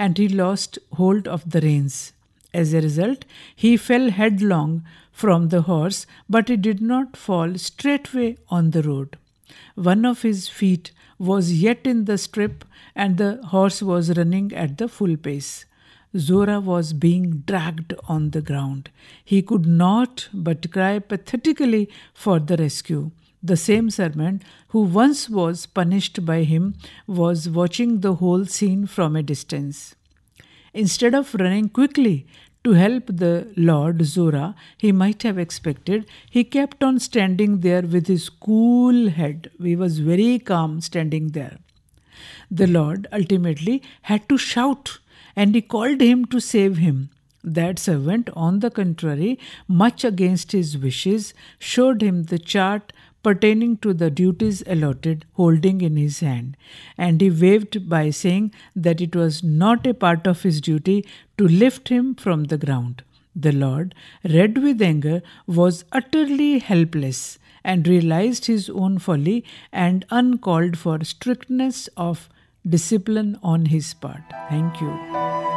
and he lost hold of the reins. As a result, he fell headlong from the horse, but he did not fall straightway on the road. One of his feet was yet in the stirrup, and the horse was running at the full pace. Zora was being dragged on the ground. He could not but cry pathetically for the rescue. The same servant who once was punished by him was watching the whole scene from a distance. Instead of running quickly to help the Lord Zora, he might have expected, he kept on standing there with his cool head. He was very calm standing there. The Lord ultimately had to shout, and he called him to save him. That servant, on the contrary, much against his wishes, showed him the chart pertaining to the duties allotted, holding in his hand, and he waved by saying that it was not a part of his duty to lift him from the ground. The Lord, red with anger, was utterly helpless and realized his own folly and uncalled for strictness of discipline on his part. Thank you.